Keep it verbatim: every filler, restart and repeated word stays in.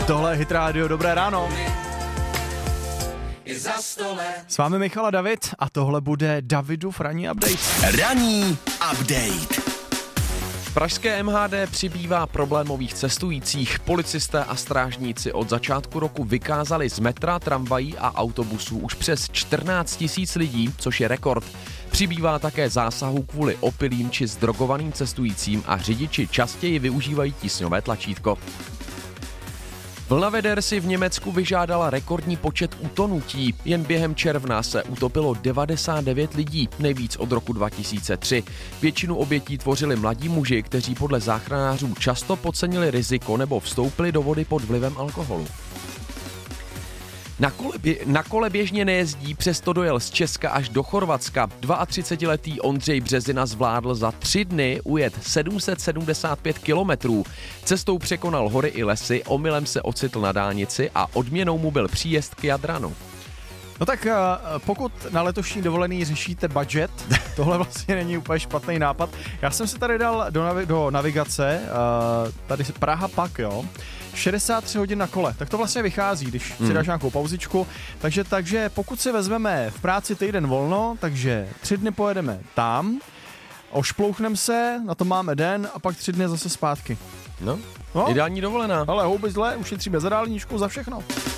Tohle je Hit Radio, dobré ráno. S vámi Michal a David a tohle bude Davidův ranní update. Ranní update. V pražské M H D přibývá problémových cestujících. Policisté a strážníci od začátku roku vykázali z metra, tramvají a autobusů už přes čtrnáct tisíc lidí, což je rekord. Přibývá také zásahů kvůli opilým či zdrogovaným cestujícím a řidiči častěji využívají tísňové tlačítko. Vlna veder si v Německu vyžádala rekordní počet utonutí. Jen během června se utopilo devadesát devět lidí, nejvíc od roku dva tisíce tři. Většinu obětí tvořili mladí muži, kteří podle záchranářů často podcenili riziko nebo vstoupili do vody pod vlivem alkoholu. Na kole, bě- na kole běžně nejezdí, přesto dojel z Česka až do Chorvatska. třicetiletý Ondřej Březina zvládl za tři dny ujet sedm set sedmdesát pět kilometrů. Cestou překonal hory i lesy, omylem se ocitl na dálnici a odměnou mu byl příjezd k Jadranu. No tak pokud na letošní dovolený řešíte budget, tohle vlastně není úplně špatný nápad. Já jsem se tady dal do, navi- do navigace, tady se Praha pak, jo, šedesát tři hodin na kole, tak to vlastně vychází, když hmm. si dáš nějakou pauzičku. Takže, takže pokud si vezmeme v práci týden volno, takže tři dny pojedeme tam, ošplouchneme se, na to máme den a pak tři dny zase zpátky. No, no? Ideální dovolená. Ale houby zle, ušetříme za dálničku, za všechno.